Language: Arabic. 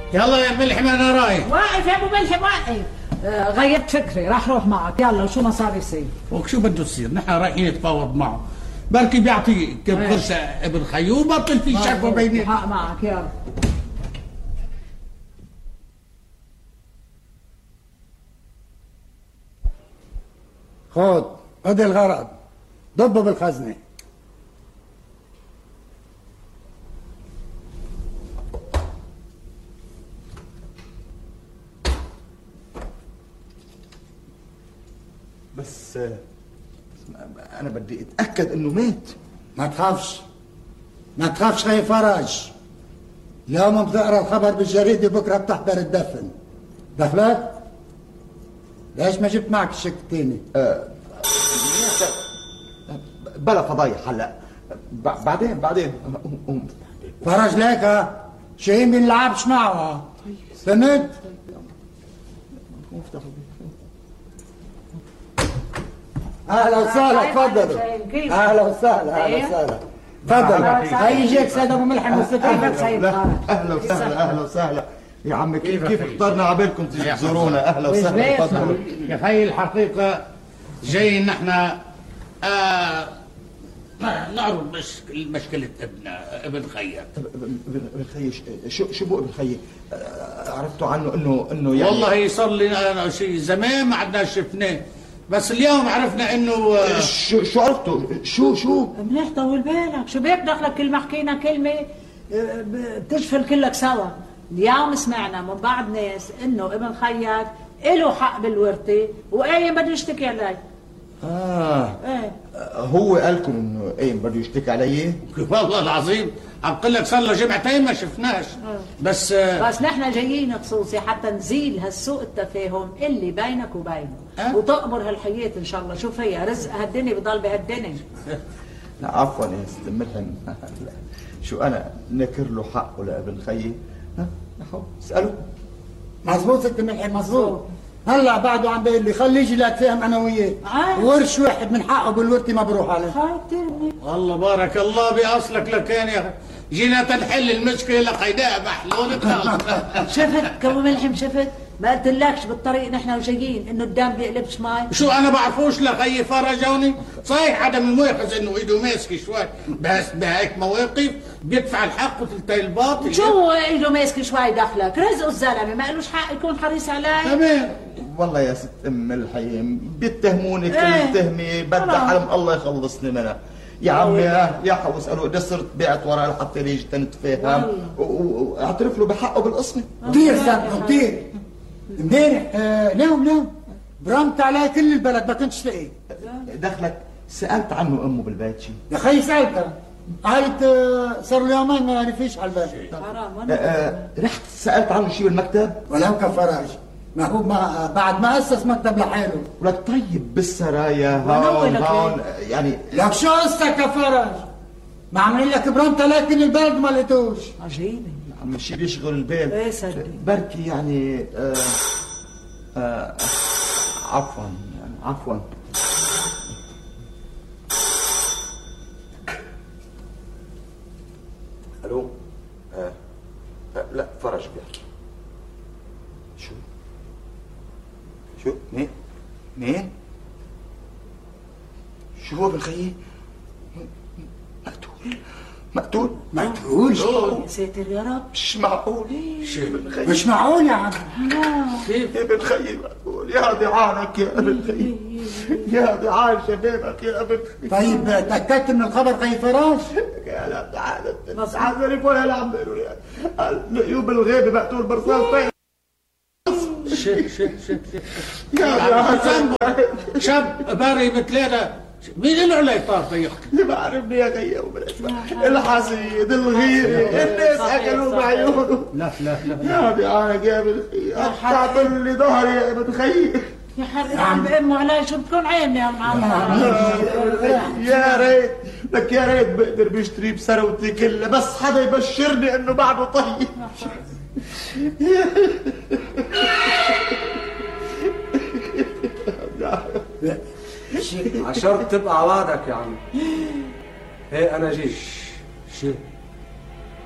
يلا يا ملحم انا رايح. واقف يا ابو ملحم واقف. غيرت فكري راح روح معك. يلا شو ما صار يصير. وشو بده يصير؟ نحن رايحين نتفاوض معه، بركي بيعطي قرش ابن خيو وبطل في شكوى بيننا. حق معك. يلا خذ الغرض، ضبه بالخزنه. بس انا بدي اتاكد انه مات. ما تخافش خي فرج. اليوم بتقرا الخبر بالجريده، بكره بتحضر الدفن. دخلك؟ ليش ما جبت معك الشك الثاني؟ بلا فضايح هلا، بعدين فرج ليك شيء ما نلعبش معه. فهمت؟ اهلا وسهلا، تفضلوا. اهلا وسهلا تفضل. هاي يجيك سيد ابو ملحم كيفك سيد؟ اهلا وسهلا يا عمي. كيف اخترنا عبالكم تيجي تزورونا؟ اهلا وسهلا تفضلوا. يا خي الحقيقه جايين نحن نعرض مشكله ابن خيي. ابن خيي شو بو ابن خيي؟ عرفتوا عنه انه يعني والله صار لي شيء زمان ما عدنا شفناه، بس اليوم عرفنا انه شو عرفتوا؟ شو منيح طول بالك. شو بيك دخلك كلمه حكينا كلمه بتجفل كلك سوا. اليوم سمعنا من بعض ناس انه ابن خيك له حق بالورثه وايه بده يشتكي علي. ايه هو قالكم انه ايه بده يشتكي علي؟ والله العظيم عم قل لك صار له جمعتين ما شفناش. بس نحن جايين خصوصي حتى نزيل هالسوء التفاهم اللي بينك وبينه وتقبر هالحياة ان شاء الله. شوف هي رزق هالدنيا بضل بهالدنيا. لا عفوا يا ست ملحم، شو انا نكر له حقه لابن خيي؟ اساله. مزبوط ست ملحم، مزبوط. هلا بعده عم بيقول لي خليه يجي لاتفاهم انا وياه. ورش واحد من حقه بالورثه ما بروح عليه. والله بارك الله باصلك لكان يا جينا تنحل المشكله لقيناها محلول. شفت ابو ملحم؟ شفت؟ ما قلتلكش بالطريق نحن وجايين انه الدم بيقلبش ماي؟ شو انا بعرفوش لخيي فرجوني؟ صحيح عدم المؤاخذ انه ايده ماسكه شوي، بس بهيك مواقف بيدفع الحق وتلتقي الباطل. شو ايده ماسكه شوي دخلك؟ رزقه الزلمه ما قالوش حق يكون حريص علي؟ تمام. والله يا ست ام الحيم بيتهموني كل تهمه بدها حلم الله يخلصني منها. يا عمي يا حو اساله اذا صرت بعت وراه لحتى يجي تنتفاهم واعترف له بحقه بالقسمه. كثير سامحه كثير. امبارح نوم برمت عليه كل البلد ما كنتش لاقيه. دخلك سالت عنه امه بالبيت شيء؟ يا خي سالتها قالت صار له يومين ما عرفيش على البيت. حرام. رحت سالت عنه شيء بالمكتب؟ ولو كفراج ما هو بعد ما اسس مكتب لحاله. ولك طيب بالسرايا هون يعني لك شو قصتك كفراج؟ ما عمل لك برمت عليه كل البلد ما لقيتوش. عجيبه عم شيء بيشغل البال. ايه صدق بركي يعني عفوا الو. لا فرج بيحكي. شو مين شو هو ابن خيي؟ مقتول يا ساتر يا رب. مش معقول. مش معقول يا عم. كيف ابن خيي مقتول؟ يا ضعانك يا ابن خيي، يا ضعان شبابك يا ابن خيي. طيب تأكدت من الخبر خي فراش؟ يا لا تعال ولا لا عم بيقولوا لي لقيوه بالغيبه مقتول برصاص. شاب باري مثلنا مين له علي طار يحكي؟ ما عرفني يا خيي الحسيد الغيري الناس اكلوا بعيونه. لا يا ضيعانك يا ابن خيي قطعت لي ظهري يا ابن خيي. يا حرام عم بأمه علي شو بتكون عيني يا معلم. يا ريت لك يا ريت بقدر بشتري بثروتي كلها بس حدا يبشرني انه بعده طيب. عشرت تبقى عوادك يا عم. هي انا جيت.